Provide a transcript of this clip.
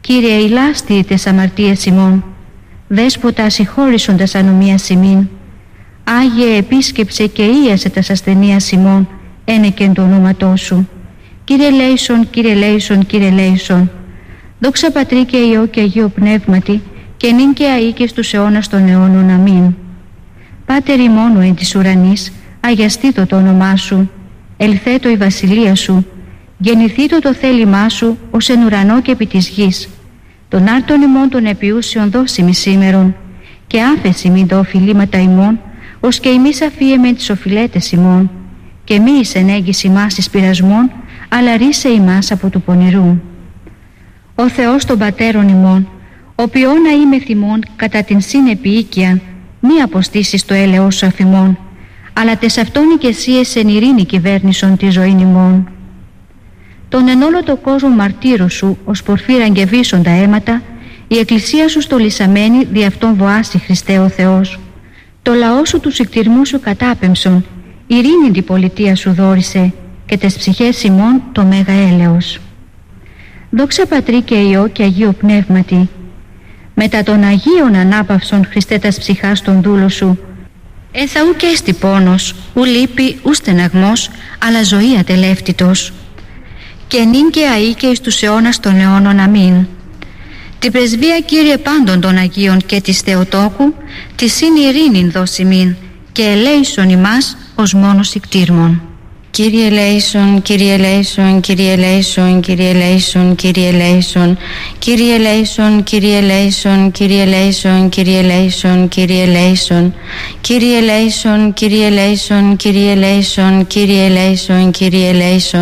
Κύριε ηλάστη τες αμαρτίες ημών, Δέσποτα ασυγχώρησοντας ανομίας ημίν, Άγιε επίσκεψε και ίασε τας ασθενείας ημών, ένεκεν το ονόματό σου. Κύριε λέησον, Κύριε λέησον, Κύριε λέησον. Δόξα Πατρί και Υιό και Αγίο Πνεύματι, και νυν και αεί και στους αιώνας των αιώνων. Αμήν. Πάτερ ημών εν της ουρανής, αγιαστήτω το όνομά σου, ελθέτω η βασιλεία σου, γεννηθήτω το θέλημά σου, ως εν ουρανό και επί της γης. Τον άρτον ημών των επιούσιων δώσιμη σήμερον, και άφεση μην τα οφειλήματα ημών, ως και ημείς αφίεμεν τις οφειλέτες ημών, και μη εις ενέγγις ημάς εις πειρασμών, αλλά ρίσε ημάς από του πονηρού. Ο Θεός των πατέρων ημών, ο ποιόν να είμαι θυμών κατά την συνεπιοίκιαν, μη αποστήσεις το έλεος σου αφημών, αλλά τες αυτόν οικεσίες εν ειρήνη κυβέρνησον τη ζωήν ημών. Τον εν όλο το κόσμο μαρτύρου σου, ως πορφύραν και βίσσοντα αίματα, η εκκλησία σου στολισαμένη δι' αυτόν βοάσει Χριστέ ο Θεός. Το λαό σου του συκτηρμού σου κατάπεμψον, ειρήνη την πολιτεία σου δόρισε, και τες ψυχές ημών το μέγα έλεος. Δόξα Πατρί και Υιό και Αγίο Πνεύματι, μετά των Αγίων ανάπαυσον Χριστέ τας ψυχάς των δούλων σου, έθα ουκ έστι πόνος, ου λύπη, ου στεναγμός, αλλά ζωή ατελεύτητος. Και νυν και αεί και εις τους αιώνας των αιώνων. Αμήν. Την πρεσβεία, Κύριε, πάντων των Αγίων και της Θεοτόκου, τη συν ειρήνην δώσει μην, και ελέησον ημάς ως μόνος ικτήρμον. Κύριε ελέησον, Κύριε ελέησον, Κύριε ελέησον, Κύριε ελέησον, Κύριε ελέησον, Κύριε ελέησον, Κύριε ελέησον, Κύριε ελέησον, Κύριε ελέησον, Κύριε ελέησον, Κύριε ελέησον, Κύριε ελέησον, Κύριε ελέησον, Κύριε ελέησον, Κύριε ελέησον.